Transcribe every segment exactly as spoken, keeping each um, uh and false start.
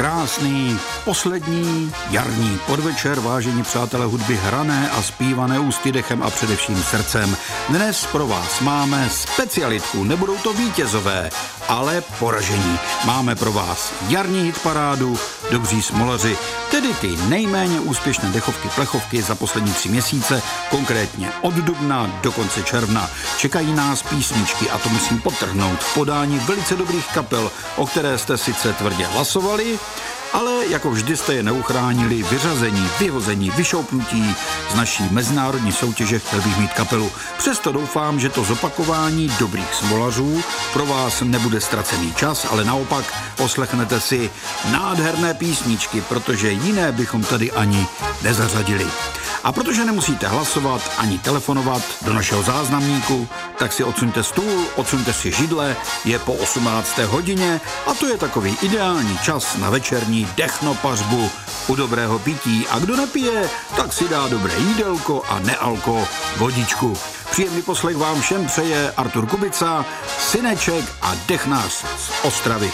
Krásný, poslední jarní podvečer, vážení přátelé hudby hrané a zpívané ústy, dechem a především srdcem. Dnes pro vás máme specialitku, nebudou to vítězové, ale poražení. Máme pro vás jarní hitparádu, dobří smolaři, tedy ty nejméně úspěšné dechovky, plechovky za poslední tři měsíce, konkrétně od dubna do konce června. Čekají nás písničky, a to musím podtrhnout, v podání velice dobrých kapel, o které jste sice tvrdě hlasovali, ale jako vždy jste je neuchránili vyřazení, vyhození, vyšoupnutí z naší mezinárodní soutěže Chtěl bych mít kapelu. Přesto doufám, že to zopakování dobrých smolařů pro vás nebude ztracený čas, ale naopak poslechnete si nádherné písničky, protože jiné bychom tady ani nezařadili. A protože nemusíte hlasovat ani telefonovat do našeho záznamníku, tak si odsuňte stůl, odsuňte si židle, je po osmnácté hodině a to je takový ideální čas na večerní dechnopařbu u dobrého pití. A kdo nepije, tak si dá dobré jídelko a nealko vodičku. Příjemný poslech vám všem přeje Artur Kubica, syneček a dechnář z Ostravy.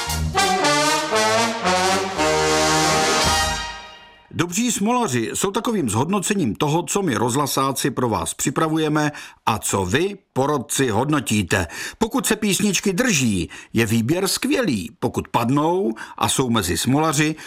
Dobří smolaři jsou takovým zhodnocením toho, co my rozhlasáci pro vás připravujeme a co vy, porodci, hodnotíte. Pokud se písničky drží, je výběr skvělý. Pokud padnou a jsou mezi smolaři,